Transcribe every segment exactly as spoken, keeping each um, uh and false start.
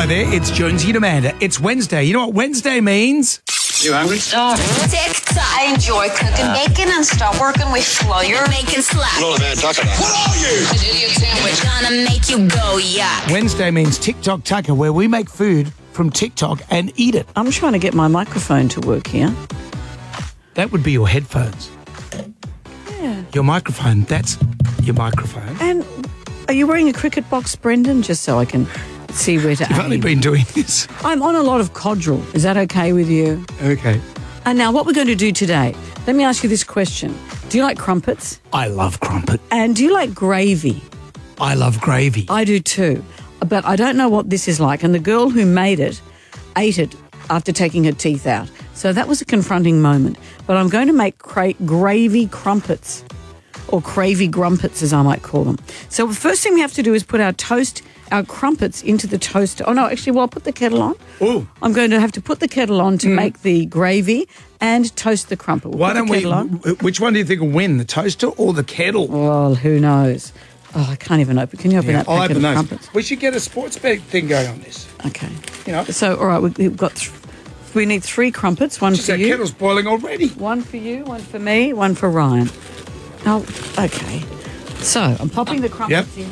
there, it's Jonesy and Amanda. It's Wednesday. You know what Wednesday means? You hungry? Stop. TikTok. I enjoy cooking uh, bacon and stop working with flour. Making slap. What man talking about? What are you? An idiot sandwich. Gonna make you go, yeah. Wednesday means TikTok Tucker, where we make food from TikTok and eat it. I'm trying to get my microphone to work here. That would be your headphones. Yeah. Your microphone, that's your microphone. And are you wearing a cricket box, Brendan, just so I can see where to You've aim? only been doing this. I'm on a lot of Codral. Is that okay with you? Okay. And now what we're going to do today, let me ask you this question. Do you like crumpets? I love crumpet. And do you like gravy? I love gravy. I do too. But I don't know what this is like. And the girl who made it ate it after taking her teeth out. So that was a confronting moment. But I'm going to make cra- gravy crumpets, or gravy grumpets as I might call them. So the first thing we have to do is put our toast, our crumpets into the toaster. Oh, no, actually, well, I'll put the kettle on. Ooh. I'm going to have to put the kettle on to mm. make the gravy and toast the crumpet. We'll Why don't we, on. Which one do you think will win, the toaster or the kettle? Well, who knows? Oh, I can't even open. Can you open yeah, that I'll packet open of those. crumpets? We should get a sports bet thing going on this. Okay. You know. So, all right, we've got... Th- we need three crumpets, one Just for that you. The kettle's boiling already. One for you, one for me, one for Ryan. Oh, okay. So, I'm popping the crumpets yep. in.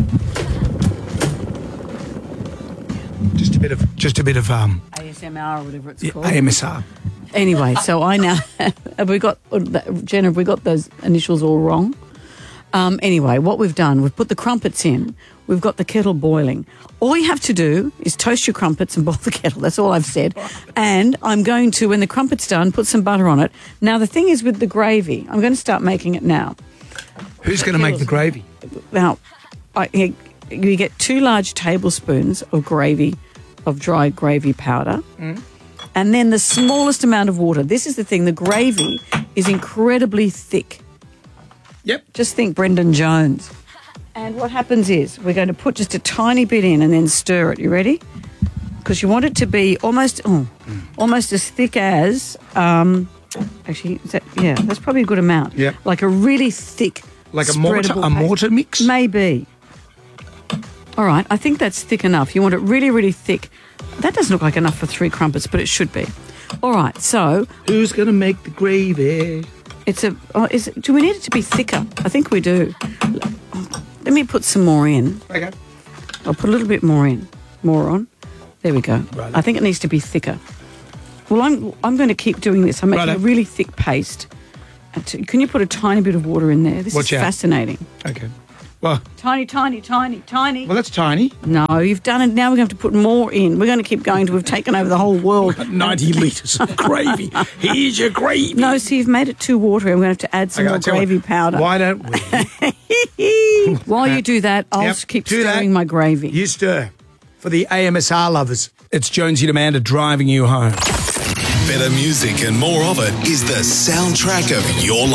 Just a bit of, just a bit of um, A S M R or whatever it's yeah, called. A M S R. Anyway, so I now have we got Jen? Have we got those initials all wrong? Um, anyway, what we've done, we've put the crumpets in. We've got the kettle boiling. All you have to do is toast your crumpets and boil the kettle. That's all I've said. And I'm going to, when the crumpet's done, put some butter on it. Now, the thing is with the gravy, I'm going to start making it now. Who's going to make the gravy? Now, I, you get two large tablespoons of gravy, of dry gravy powder, mm. and then the smallest amount of water. This is the thing. The gravy is incredibly thick. Yep. Just think Brendan Jones. And what happens is we're going to put just a tiny bit in and then stir it. You ready? Because you want it to be almost oh, mm. almost as thick as, um, actually, is that, yeah, that's probably a good amount. Yeah. Like a really thick, like a mortar, a mortar mix? Maybe. All right, I think that's thick enough. You want it really, really thick. That doesn't look like enough for three crumpets, but it should be. All right, so... Who's going to make the gravy? It's a... Oh, is it, do we need it to be thicker? I think we do. Let me put some more in. Okay. I'll put a little bit more in. More on. There we go. Right. I think it needs to be thicker. Well, I'm I'm going to keep doing this. I'm making right. a really thick paste. Can you put a tiny bit of water in there? This Watch is out. fascinating. Okay. Well, tiny, tiny, tiny, tiny. Well, that's tiny. No, you've done it. Now we're going to have to put more in. We're going to keep going till we've taken over the whole world. ninety litres of gravy. Here's your gravy. No, so you've made it too watery. I'm going to have to add some okay, more gravy what, powder. Why don't we? While you do that, I'll yep, keep stirring that. my gravy. You stir. For the A M S R lovers, it's Jonesy and Amanda driving you home. Better music and more of it is the soundtrack of your life.